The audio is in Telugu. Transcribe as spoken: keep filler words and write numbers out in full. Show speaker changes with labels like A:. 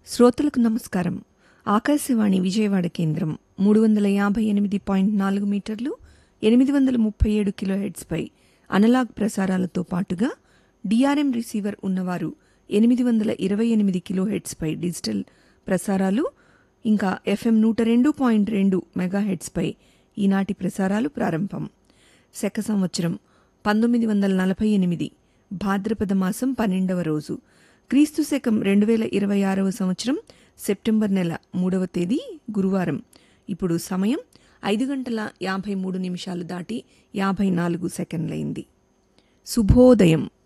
A: శ్రోతలకు నమస్కారం. ఆకాశవాణి విజయవాడ కేంద్రం మూడు వందల యాభై ఎనిమిది పాయింట్ నాలుగు మీటర్లు ఎనిమిది వందల ముప్పై ఏడు కిలోహెర్ట్జ్పై అనలాగ్ ప్రసారాలతో పాటుగా డిఆర్ఎం రిసీవర్ ఉన్నవారు ఎనిమిది వందల ఇరవై ఎనిమిది కిలోహెర్ట్జ్పై డిజిటల్ ప్రసారాలు, ఇంకా ఎఫ్ఎం నూట రెండు పాయింట్ రెండు మెగాహెర్ట్జ్పై ఈనాటి ప్రసారాలు ప్రారంభం. శక సంవత్సరం పంతొమ్మిది వందల నలభై ఎనిమిది భాద్రపద మాసం పన్నెండవ రోజు, క్రీస్తు శకం రెండు వేల ఇరవై ఆరవ సంవత్సరం సెప్టెంబర్ నెల మూడవ తేదీ గురువారం. ఇప్పుడు సమయం ఐదు గంటల యాభై మూడు నిమిషాలు దాటి యాభై నాలుగు సెకండ్లయింది. శుభోదయం.